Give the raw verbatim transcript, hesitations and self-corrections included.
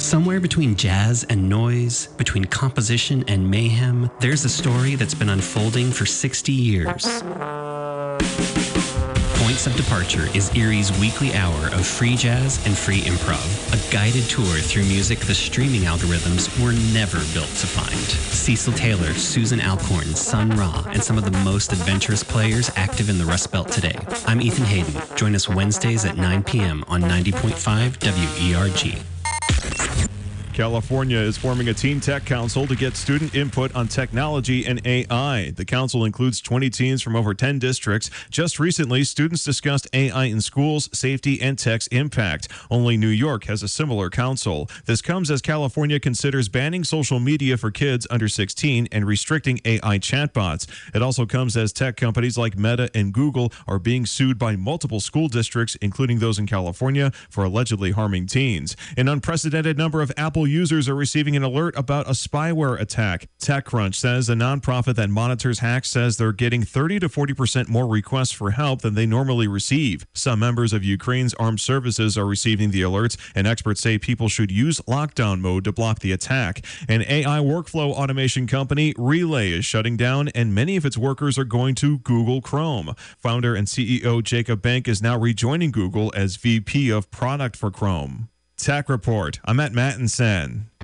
Somewhere between jazz and noise, between composition and mayhem, there's a story that's been unfolding for sixty years. Points of Departure is Erie's weekly hour of free jazz and free improv, a guided tour through music the streaming algorithms were never built to find. Cecil Taylor, Susan Alcorn, Sun Ra, and some of the most adventurous players active in the Rust Belt today. I'm Ethan Hayden. Join us Wednesdays at nine p.m. on ninety point five W E R G. California is forming a teen tech council to get student input on technology and A I. The council includes twenty teens from over ten districts. Just recently, students discussed A I in schools, safety, and tech's impact. Only New York has a similar council. This comes as California considers banning social media for kids under sixteen and restricting A I chatbots. It also comes as tech companies like Meta and Google are being sued by multiple school districts, including those in California, for allegedly harming teens. An unprecedented number of Apple users are receiving an alert about a spyware attack. TechCrunch says a nonprofit that monitors hacks says they're getting thirty to forty percent more requests for help than they normally receive. Some members of Ukraine's armed services are receiving the alerts, and experts say people should use lockdown mode to block the attack. An A I workflow automation company, Relay, is shutting down, and many of its workers are going to Google Chrome. Founder and C E O Jacob Bank is now rejoining Google as V P of Product for Chrome. Tech Report. I'm at Mattinson.